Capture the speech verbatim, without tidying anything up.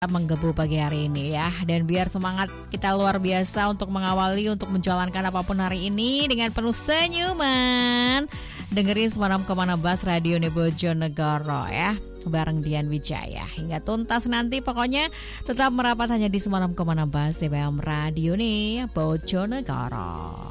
menggebu pagi hari ini ya. Dan biar semangat kita luar biasa untuk mengawali, untuk menjalankan apapun hari ini dengan penuh senyuman, dengerin semalam kemana Bas Radio Bojonegoro ya, bareng Dian Wijaya hingga tuntas nanti. Pokoknya tetap merapat hanya di semalam kemana Bas Radio nih Bojonegoro.